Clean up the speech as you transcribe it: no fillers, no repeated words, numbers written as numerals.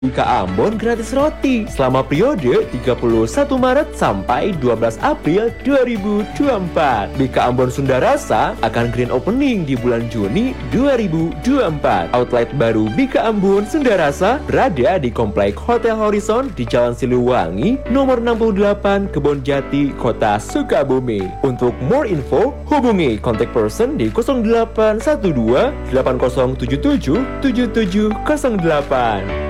BK Ambon gratis roti selama periode 31 Maret sampai 12 April 2024. BK Ambon Sunda Rasa akan grand opening di bulan Juni 2024. Outlet baru BK Ambon Sunda Rasa berada di Komplek Hotel Horizon di Jalan Siliwangi, nomor 68, Kebon Jati, Kota Sukabumi. Untuk more info, hubungi contact person di 0812 8077 7708.